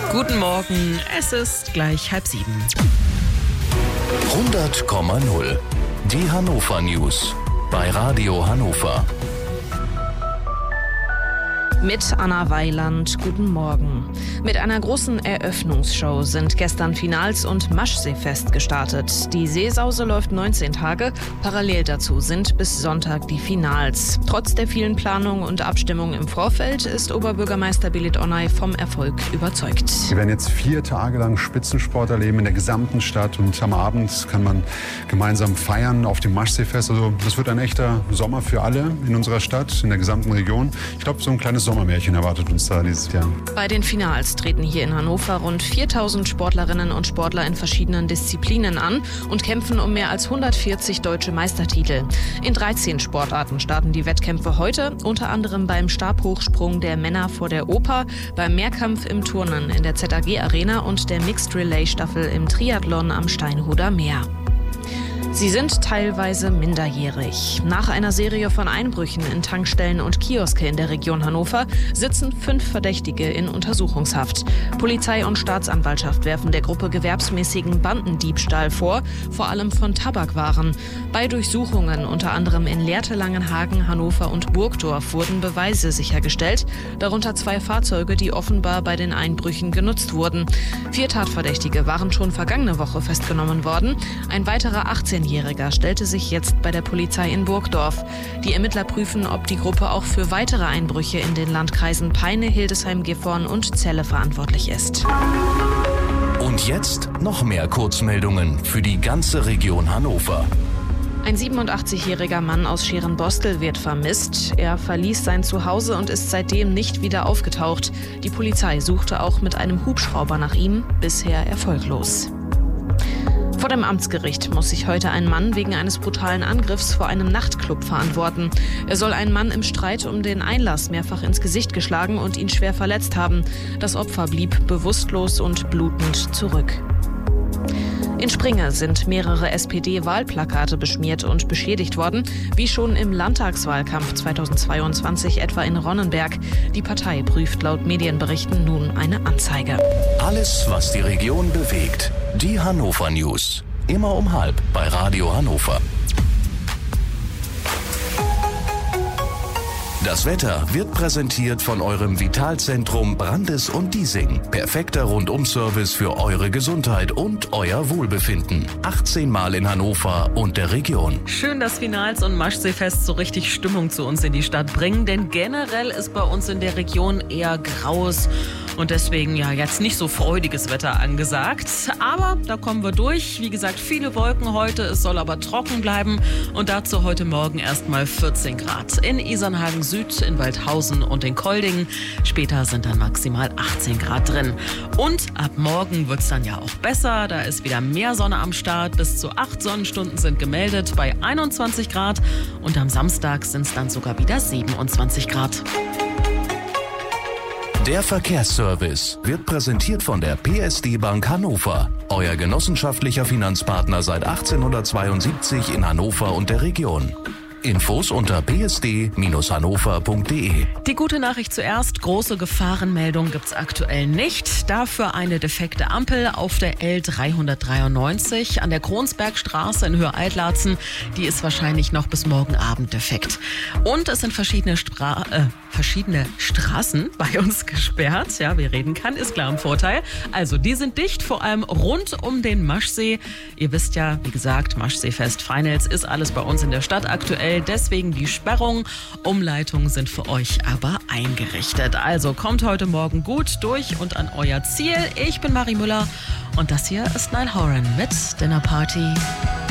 Guten Morgen, es ist gleich 6:30. 100,0. Die Hannover News bei Radio Hannover. Mit Anna Weiland, guten Morgen. Mit einer großen Eröffnungsshow sind gestern Finals- und Maschseefest gestartet. Die Seesause läuft 19 Tage. Parallel dazu sind bis Sonntag die Finals. Trotz der vielen Planungen und Abstimmungen im Vorfeld ist Oberbürgermeister Belit Onay vom Erfolg überzeugt. Wir werden jetzt 4 Tage lang Spitzensport erleben in der gesamten Stadt und am Abend kann man gemeinsam feiern auf dem Maschseefest. Also das wird ein echter Sommer für alle in unserer Stadt, in der gesamten Region. Ich glaube, so ein kleines Sommermärchen erwartet uns da dieses Jahr. Bei den Finals treten hier in Hannover rund 4.000 Sportlerinnen und Sportler in verschiedenen Disziplinen an und kämpfen um mehr als 140 deutsche Meistertitel. In 13 Sportarten starten die Wettkämpfe heute, unter anderem beim Stabhochsprung der Männer vor der Oper, beim Mehrkampf im Turnen in der ZAG Arena und der Mixed Relay Staffel im Triathlon am Steinhuder Meer. Sie sind teilweise minderjährig. Nach einer Serie von Einbrüchen in Tankstellen und Kioske in der Region Hannover sitzen 5 Verdächtige in Untersuchungshaft. Polizei und Staatsanwaltschaft werfen der Gruppe gewerbsmäßigen Bandendiebstahl vor, vor allem von Tabakwaren. Bei Durchsuchungen unter anderem in Lehrte, Langenhagen, Hannover und Burgdorf wurden Beweise sichergestellt, darunter 2 Fahrzeuge, die offenbar bei den Einbrüchen genutzt wurden. 4 Tatverdächtige waren schon vergangene Woche festgenommen worden. Ein weiterer 18-Jähriger stellte sich jetzt bei der Polizei in Burgdorf. Die Ermittler prüfen, ob die Gruppe auch für weitere Einbrüche in den Landkreisen Peine, Hildesheim, Gifhorn und Celle verantwortlich ist. Und jetzt noch mehr Kurzmeldungen für die ganze Region Hannover. Ein 87-jähriger Mann aus Scherenbostel wird vermisst. Er verließ sein Zuhause und ist seitdem nicht wieder aufgetaucht. Die Polizei suchte auch mit einem Hubschrauber nach ihm, bisher erfolglos. Vor dem Amtsgericht muss sich heute ein Mann wegen eines brutalen Angriffs vor einem Nachtclub verantworten. Er soll einen Mann im Streit um den Einlass mehrfach ins Gesicht geschlagen und ihn schwer verletzt haben. Das Opfer blieb bewusstlos und blutend zurück. In Springe sind mehrere SPD-Wahlplakate beschmiert und beschädigt worden, wie schon im Landtagswahlkampf 2022 etwa in Ronnenberg. Die Partei prüft laut Medienberichten nun eine Anzeige. Alles, was die Region bewegt. Die Hannover News. Immer um 12:30 bei Radio Hannover. Das Wetter wird präsentiert von eurem Vitalzentrum Brandes und Diesing. Perfekter Rundum-Service für eure Gesundheit und euer Wohlbefinden. 18 Mal in Hannover und der Region. Schön, dass Finals- und Maschseefest so richtig Stimmung zu uns in die Stadt bringen, denn generell ist bei uns in der Region eher graues und deswegen ja jetzt nicht so freudiges Wetter angesagt. Aber da kommen wir durch. Wie gesagt, viele Wolken heute, es soll aber trocken bleiben und dazu heute Morgen erstmal 14 Grad. In Isernhagen Süd, in Waldhausen und in Koldingen. Später sind dann maximal 18 Grad drin. Und ab morgen wird es dann ja auch besser. Da ist wieder mehr Sonne am Start. Bis zu 8 Sonnenstunden sind gemeldet bei 21 Grad. Und am Samstag sind es dann sogar wieder 27 Grad. Der Verkehrsservice wird präsentiert von der PSD Bank Hannover. Euer genossenschaftlicher Finanzpartner seit 1872 in Hannover und der Region. Infos unter psd-hannover.de. Die gute Nachricht zuerst, große Gefahrenmeldung gibt's aktuell nicht. Dafür eine defekte Ampel auf der L393 an der Kronsbergstraße in Höhe Altlatzen. Die ist wahrscheinlich noch bis morgen Abend defekt. Und es sind verschiedene Straßen bei uns gesperrt. Ja, wer reden kann, ist klar im Vorteil. Also die sind dicht, vor allem rund um den Maschsee. Ihr wisst ja, wie gesagt, Maschseefest Finals ist alles bei uns in der Stadt aktuell. Deswegen die Sperrung. Umleitungen sind für euch aber eingerichtet. Also kommt heute Morgen gut durch und an euer Ziel. Ich bin Marie Müller und das hier ist Niall Horan mit Dinner Party.